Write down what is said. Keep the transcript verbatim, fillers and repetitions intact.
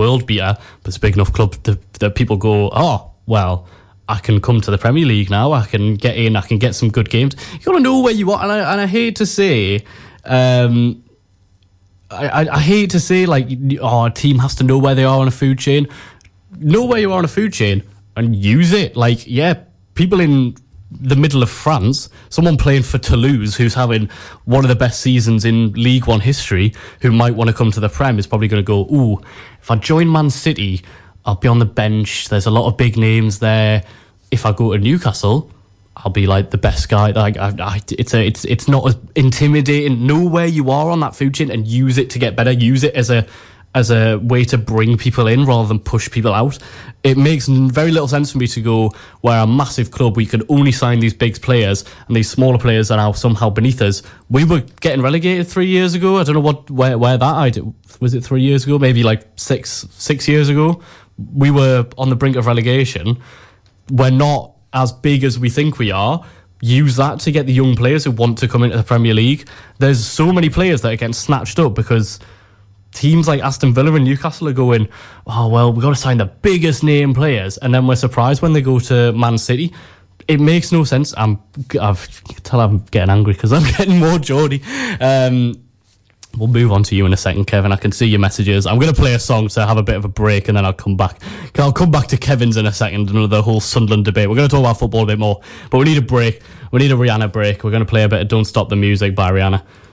world beater, but it's a big enough club that, that people go, oh, well, I can come to the Premier League now. I can get in. I can get some good games. You got to know where you are. And I, and I hate to say, um, I, I, I hate to say, like, oh, a team has to know where they are on a food chain. Know where you are on a food chain and use it. Like, yeah, people in the middle of France, someone playing for Toulouse who's having one of the best seasons in League One history, who might want to come to the Prem, is probably going to go, ooh, if I join Man City, I'll be on the bench. There's a lot of big names there. If I go to Newcastle, I'll be like the best guy. Like I, I, it's a, it's it's not as intimidating. Know where you are on that food chain and use it to get better. Use it as a as a way to bring people in rather than push people out. It makes very little sense for me to go, we're a massive club, we can only sign these big players, and these smaller players are now somehow beneath us. We were getting relegated three years ago. I don't know what where where that I did. Was it three years ago? Maybe like six six years ago. We were on the brink of relegation. We're not as big as we think we are. Use that to get the young players who want to come into the Premier League. There's so many players that are getting snatched up because teams like Aston Villa and Newcastle are going, oh, well, we've got to sign the biggest name players. And then we're surprised when they go to Man City. It makes no sense. I'm, I've, you can tell I'm getting angry because I'm getting more Geordie. Um, we'll move on to you in a second, Kevin. I can see your messages. I'm going to play a song to have a bit of a break and then I'll come back. I'll come back to Kevin's in a second and the whole Sunderland debate. We're going to talk about football a bit more, but we need a break. We need a Rihanna break. We're going to play a bit of Don't Stop the Music by Rihanna.